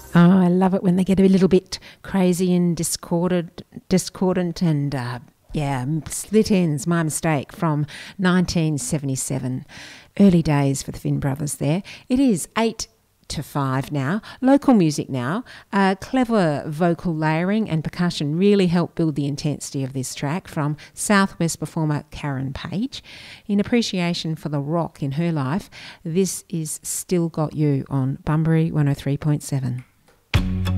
Oh, I love it when they get a little bit crazy and discordant and yeah, split ends, my mistake, from 1977. Early days for the Finn Brothers there. It is 8 to 5 now. Local music now. Clever vocal layering and percussion really help build the intensity of this track from Southwest performer Karen Page. In appreciation for the rock in her life, this is Still Got You on Bunbury 103.7.